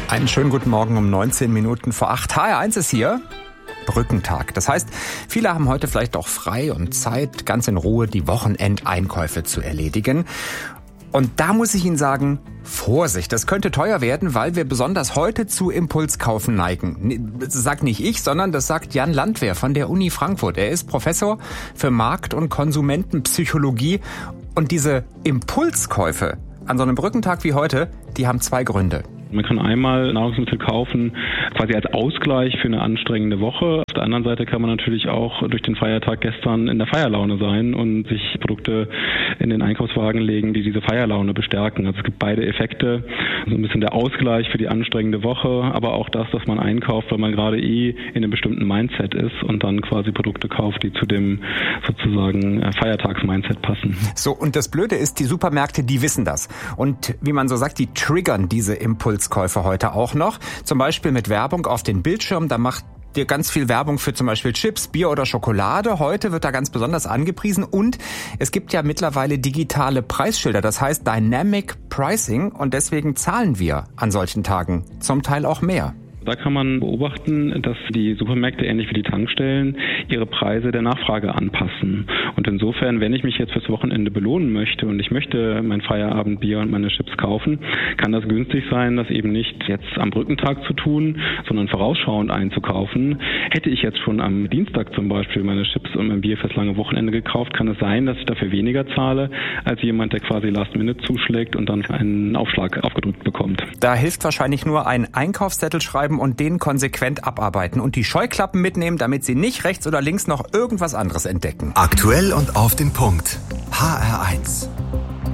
Einen schönen guten Morgen um 19 Minuten vor 8. HR1 ist hier. Brückentag. Das heißt, viele haben heute vielleicht auch frei und Zeit, ganz in Ruhe die Wochenendeinkäufe zu erledigen. Und da muss ich Ihnen sagen, Vorsicht, das könnte teuer werden, weil wir besonders heute zu Impulskaufen neigen. Das sagt nicht ich, sondern das sagt Jan Landwehr von der Uni Frankfurt. Er ist Professor für Markt- und Konsumentenpsychologie. Und diese Impulskäufe an so einem Brückentag wie heute, die haben zwei Gründe. Man kann einmal Nahrungsmittel kaufen, quasi als Ausgleich für eine anstrengende Woche. Auf der anderen Seite kann man natürlich auch durch den Feiertag gestern in der Feierlaune sein und sich Produkte in den Einkaufswagen legen, die diese Feierlaune bestärken. Also es gibt beide Effekte. So ein bisschen der Ausgleich für die anstrengende Woche, aber auch das, dass man einkauft, weil man gerade in einem bestimmten Mindset ist und dann quasi Produkte kauft, die zu dem sozusagen Feiertags-Mindset passen. So, und das Blöde ist, die Supermärkte, die wissen das. Und wie man so sagt, die triggern diese Impulskäufe heute auch noch. Zum Beispiel mit Werbung auf den Bildschirm. Da macht dir ganz viel Werbung für zum Beispiel Chips, Bier oder Schokolade. Heute wird da ganz besonders angepriesen. Und es gibt ja mittlerweile digitale Preisschilder. Das heißt Dynamic Pricing. Und deswegen zahlen wir an solchen Tagen zum Teil auch mehr. Da kann man beobachten, dass die Supermärkte, ähnlich wie die Tankstellen, ihre Preise der Nachfrage anpassen. Und insofern, wenn ich mich jetzt fürs Wochenende belohnen möchte und ich möchte mein Feierabendbier und meine Chips kaufen, kann das günstig sein, das eben nicht jetzt am Brückentag zu tun, sondern vorausschauend einzukaufen. Hätte ich jetzt schon am Dienstag zum Beispiel meine Chips und mein Bier fürs lange Wochenende gekauft, kann es sein, dass ich dafür weniger zahle, als jemand, der quasi Last Minute zuschlägt und dann einen Aufschlag aufgedrückt bekommt. Da hilft wahrscheinlich nur ein Einkaufszettel schreiben und den konsequent abarbeiten und die Scheuklappen mitnehmen, damit Sie nicht rechts oder links noch irgendwas anderes entdecken. Aktuell und auf den Punkt. HR1.